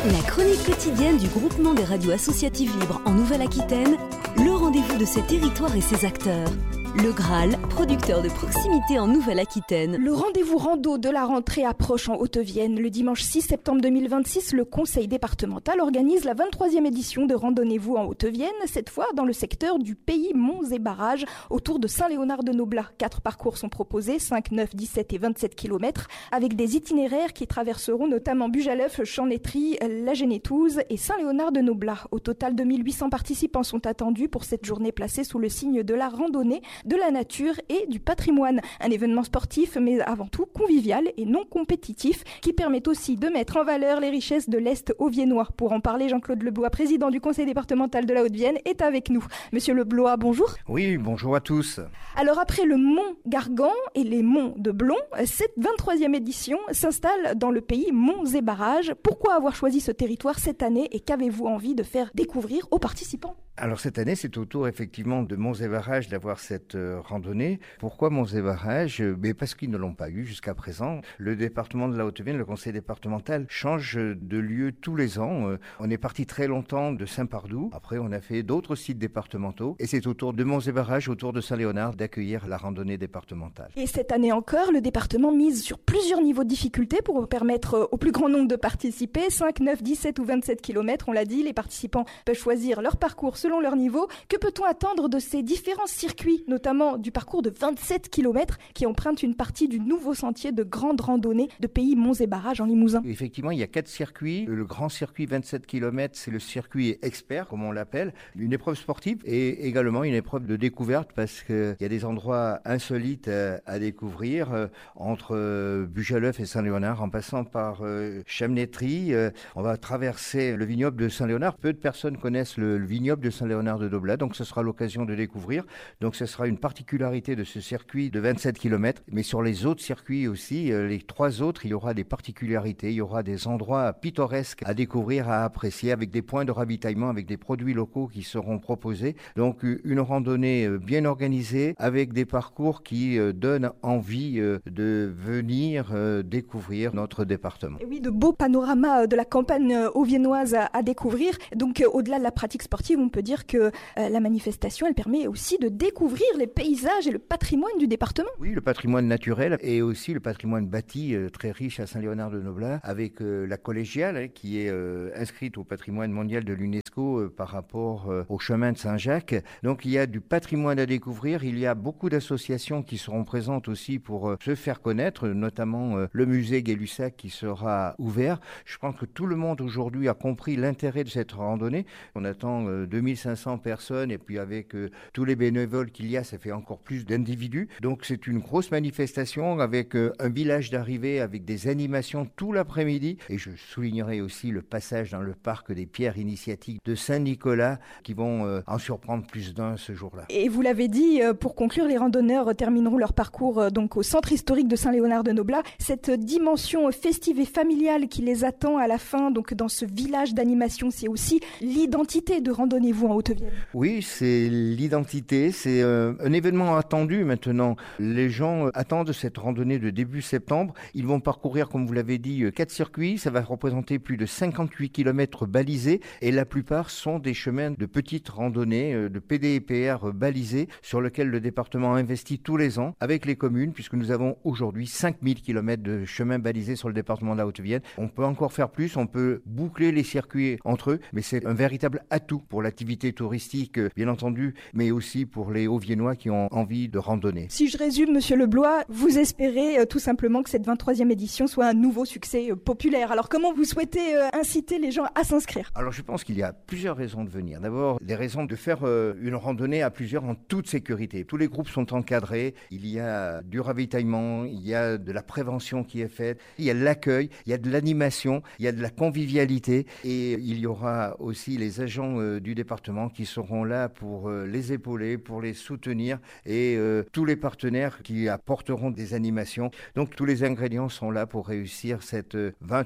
La chronique quotidienne du groupement des radios associatives libres en Nouvelle-Aquitaine, le rendez-vous de ses territoires et ses acteurs. Le Graal, producteur de proximité en Nouvelle-Aquitaine. Le rendez-vous rando de la rentrée approche en Haute-Vienne. Le dimanche 6 septembre 2026, le conseil départemental organise la 23e édition de Randonnez-vous en Haute-Vienne, cette fois dans le secteur du pays Monts et Barrages, autour de Saint-Léonard-de-Noblat. 4 parcours sont proposés, 5, 9, 17 et 27 km, avec des itinéraires qui traverseront notamment Bujaleuf, Champnétry, la Génétouze et Saint-Léonard-de-Noblat. Au total, 2800 participants sont attendus pour cette journée placée sous le signe de la randonnée, de la nature et du patrimoine. Un événement sportif, mais avant tout convivial et non compétitif, qui permet aussi de mettre en valeur les richesses de l'Est haut-viennois. Pour en parler, Jean-Claude Leblois, président du conseil départemental de la Haute-Vienne, est avec nous. Monsieur Leblois, bonjour. Oui, bonjour à tous. Alors après le mont Gargan et les monts de Blon, cette 23e édition s'installe dans le pays Monts et Barrages. Pourquoi avoir choisi ce territoire cette année et qu'avez-vous envie de faire découvrir aux participants ? Alors cette année, c'est au tour effectivement de Monts et Barrages d'avoir cette randonnée. Pourquoi Monts et Barrages ? Parce qu'ils ne l'ont pas eu jusqu'à présent. Le département de la Haute-Vienne, le conseil départemental, change de lieu tous les ans. On est parti très longtemps de Saint-Pardoux. Après, on a fait d'autres sites départementaux. Et c'est au tour de Monts et Barrages, autour de Saint-Léonard, d'accueillir la randonnée départementale. Et cette année encore, le département mise sur plusieurs niveaux de difficulté pour permettre au plus grand nombre de participer. 5, 9, 17 ou 27 km, on l'a dit, les participants peuvent choisir leur parcours selon leur niveau. Que peut-on attendre de ces différents circuits, notamment du parcours de 27 km qui emprunte une partie du nouveau sentier de grande randonnée de pays Monts et Barrages en Limousin? Effectivement, il y a 4 circuits. Le grand circuit 27 km, c'est le circuit expert, comme on l'appelle. Une épreuve sportive et également une épreuve de découverte parce qu'il y a des endroits insolites à découvrir entre Bujaleuf et Saint-Léonard en passant par Champnétry. On va traverser le vignoble de Saint-Léonard. Peu de personnes connaissent le vignoble de Saint-Léonard-de-Noblat, donc ce sera l'occasion de découvrir. Donc ce sera une particularité de ce circuit de 27 km, mais sur les autres circuits aussi, les 3 autres, il y aura des particularités, il y aura des endroits pittoresques à découvrir, à apprécier, avec des points de ravitaillement, avec des produits locaux qui seront proposés. Donc une randonnée bien organisée, avec des parcours qui donnent envie de venir découvrir notre département. Et oui, de beaux panoramas de la campagne haut-viennoise à découvrir. Donc au-delà de la pratique sportive, on peut dire que la manifestation, elle permet aussi de découvrir les paysages et le patrimoine du département. Oui, le patrimoine naturel et aussi le patrimoine bâti très riche à Saint-Léonard-de-Noblat avec la collégiale qui est inscrite au patrimoine mondial de l'UNESCO par rapport au chemin de Saint-Jacques. Donc il y a du patrimoine à découvrir, il y a beaucoup d'associations qui seront présentes aussi pour se faire connaître, notamment le musée Gay-Lussac qui sera ouvert. Je pense que tout le monde aujourd'hui a compris l'intérêt de cette randonnée. On attend 2500 personnes et puis avec tous les bénévoles qu'il y a, ça fait encore plus d'individus. Donc c'est une grosse manifestation avec un village d'arrivée, avec des animations tout l'après-midi. Et je soulignerai aussi le passage dans le parc des pierres initiatiques de Saint-Nicolas qui vont en surprendre plus d'un ce jour-là. Et vous l'avez dit, pour conclure, les randonneurs termineront leur parcours donc au centre historique de Saint-Léonard-de-Noblat. Cette dimension festive et familiale qui les attend à la fin, donc dans ce village d'animation, c'est aussi l'identité de Randonnez-vous en Haute-Vienne. Oui, c'est l'identité, c'est un événement attendu maintenant. Les gens attendent cette randonnée de début septembre. Ils vont parcourir, comme vous l'avez dit, 4 circuits. Ça va représenter plus de 58 km balisés et la plupart sont des chemins de petites randonnées, de PDPR balisés sur lesquels le département investit tous les ans avec les communes puisque nous avons aujourd'hui 5000 km de chemins balisés sur le département de la Haute-Vienne. On peut encore faire plus, on peut boucler les circuits entre eux, mais c'est un véritable atout pour l'activité touristique, bien entendu, mais aussi pour les Hauts-Viennois qui ont envie de randonner. Si je résume, Monsieur Leblois, vous espérez tout simplement que cette 23e édition soit un nouveau succès populaire. Alors comment vous souhaitez inciter les gens à s'inscrire ? Alors je pense qu'il y a plusieurs raisons de venir. D'abord, des raisons de faire une randonnée à plusieurs en toute sécurité. Tous les groupes sont encadrés, il y a du ravitaillement, il y a de la prévention qui est faite, il y a de l'accueil, il y a de l'animation, il y a de la convivialité et il y aura aussi les agents du département qui seront là pour les épauler, pour les soutenir et tous les partenaires qui apporteront des animations. Donc tous les ingrédients sont là pour réussir cette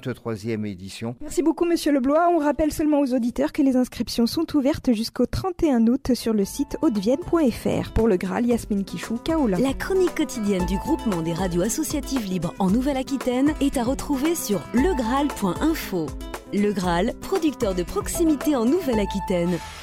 23e édition. Merci beaucoup Monsieur Leblois. On rappelle seulement aux auditeurs que les inscriptions sont ouvertes jusqu'au 31 août sur le site hautevienne.fr. Pour le Graal, Yasmine Kichou, Kaola. La chronique quotidienne du groupement des radios associatives libres en Nouvelle-Aquitaine est à retrouver sur legraal.info. Le Graal, producteur de proximité en Nouvelle-Aquitaine.